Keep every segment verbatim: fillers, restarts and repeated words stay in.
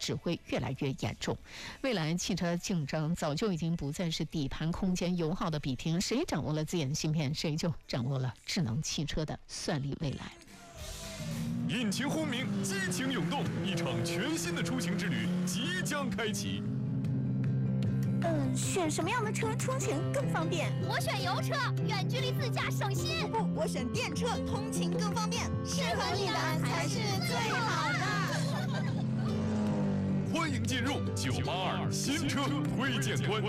只会越来越严重。未来汽车竞争早就已经不再是底盘空间油耗的比拼，谁掌握了自研芯片，谁就掌握了智能汽车的算力未来。 引擎轰鸣，激情涌动，一场全新的出行之旅即将开启。 嗯，选什么样的车出行更方便？ 我选油车，远距离自驾省心。 不，我选电车，通勤更方便。 适合你的才是最好的。 欢迎进入九八二新车推荐官。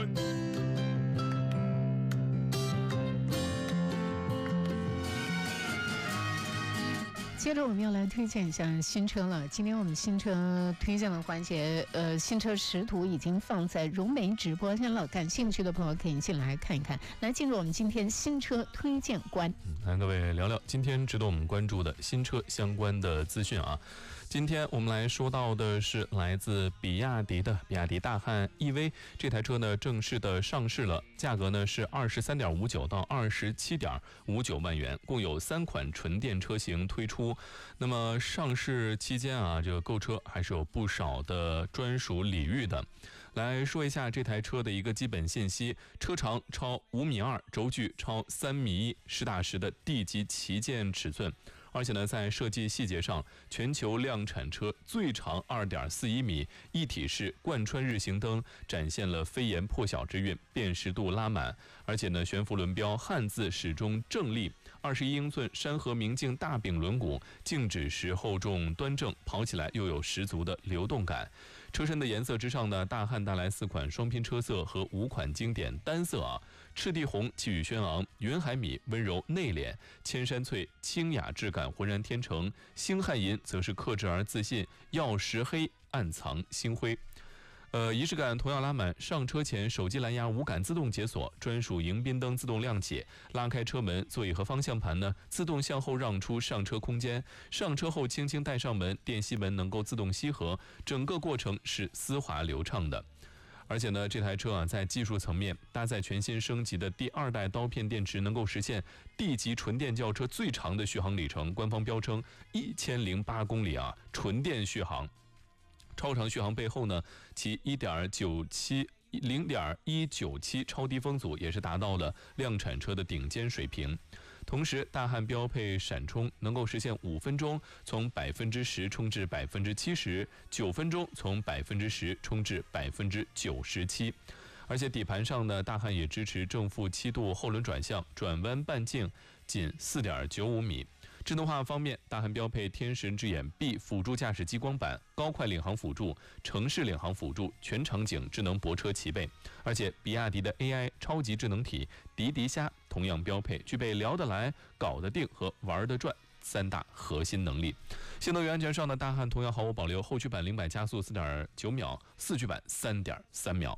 接着我们要来推荐一下新车了。今天我们新车推荐的环节，呃，新车实图已经放在融媒直播间了，感兴趣的朋友可以进来看一看。来进入我们今天新车推荐官， 嗯，来各位聊聊今天值得我们关注的新车相关的资讯啊。今天我们来说到的是来自比亚迪的比亚迪大汉 E V， 这台车呢正式的上市了，价格呢是二十三点五九到二十七点五九万元，共有三款纯电车型推出。那么上市期间啊，这个购车还是有不少的专属礼遇的。来说一下这台车的一个基本信息：车长超五米二，轴距超三米一，实打实的 D 级旗舰尺寸。而且呢，在设计细节上，全球量产车最长 二点四一米，一体式贯穿日行灯展现了飞檐破晓之韵，辨识度拉满。而且呢，悬浮轮标汉字始终正立，二十一英寸山河明镜大柄轮毂，静止时厚重端正，跑起来又有十足的流动感。车身的颜色之上呢，大汉带来四款双拼车色和五款经典单色啊，赤地红气宇轩昂，云海米温柔内敛，千山翠清雅质感浑然天成，星汉银则是克制而自信，曜石黑暗藏星辉。呃，仪式感同样拉满。上车前手机蓝牙无感自动解锁，专属迎宾灯自动亮起，拉开车门，座椅和方向盘呢自动向后让出上车空间。上车后轻轻带上门，电吸门能够自动吸合，整个过程是丝滑流畅的。而且呢，这台车啊，在技术层面搭载全新升级的第二代刀片电池，能够实现 D 级纯电轿车最长的续航里程，官方标称一千零八公里啊，纯电续航。超长续航背后呢，其 一点九七 零点一九七 超低风阻也是达到了量产车的顶尖水平。同时，大汉标配闪充，能够实现五分钟从百分之十充至百分之七十，九分钟从百分之十充至百分之九十七。而且底盘上呢，大汉也支持正负七度后轮转向，转弯半径仅 四点九五米。智能化方面，大汉标配天神之眼 B 辅助驾驶激光板、高快领航辅助、城市领航辅助、全场景智能泊车齐备。而且比亚迪的 A I 超级智能体迪迪虾同样标配，具备聊得来、搞得定和玩得转三大核心能力。性能与安全上的大汉同样毫无保留，后驱版零百加速 四点九秒，四驱版 三点三秒。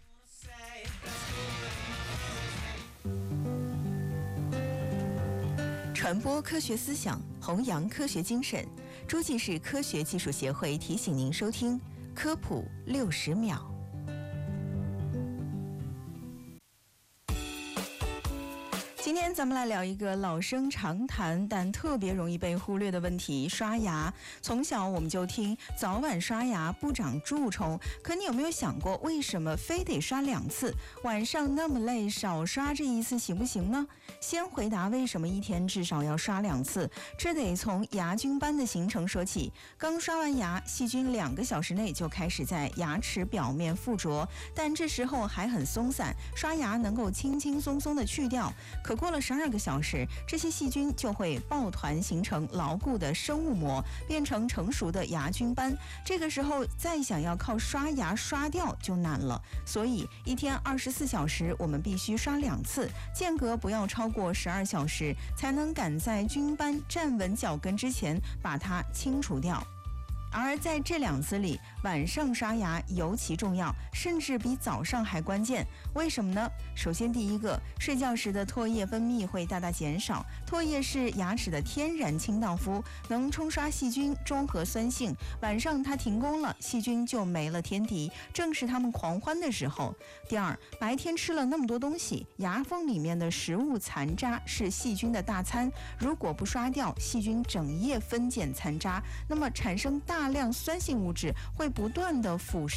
传播科学思想，弘扬科学精神。诸暨市科学技术协会提醒您收听科普六十秒。今天咱们来聊一个老生常谈但特别容易被忽略的问题——刷牙。从小我们就听早晚刷牙不长蛀虫，可你有没有想过，为什么非得刷两次？晚上那么累，少刷这一次行不行呢？先回答为什么一天至少要刷两次，这得从牙菌斑的形成说起。刚刷完牙，细菌两个小时内就开始在牙齿表面附着，但这时候还很松散，刷牙能够轻轻松松的去掉。可过了十二个小时，这些细菌就会抱团形成牢固的生物膜，变成成熟的牙菌斑。这个时候再想要靠刷牙刷掉就难了，所以一天二十四小时我们必须刷两次，间隔不要超过十二小时，才能赶在菌斑站稳脚跟之前把它清除掉。而在这两次里，晚上刷牙尤其重要，甚至比早上还关键。为什么呢？首先，第一个，睡觉时的唾液分泌会大大减少。唾液是牙齿的天然清道夫，能冲刷细菌，中和酸性。晚上它停工了，细菌就没了天敌，正是它们狂欢的时候。第二，白天吃了那么多东西，牙缝里面的食物残渣是细菌的大餐，如果不刷掉，细菌整夜分拣残渣，那么产生大大量酸性物质会不断的腐蚀